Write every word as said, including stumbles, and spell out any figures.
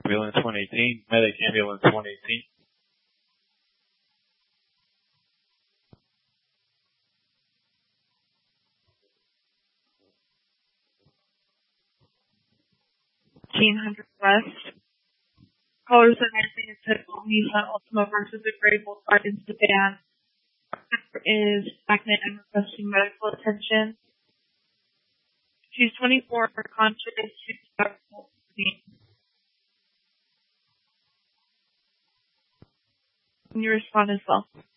Ambulance one eighteen. Medic Ambulance one eighteen. fifteen hundred West. Callers are nineteen said Nissan Altima versus the Gray Volkswagen sedan. Is stagnant and requesting medical attention. She's twenty-four, her conscious, she's Can you respond as well?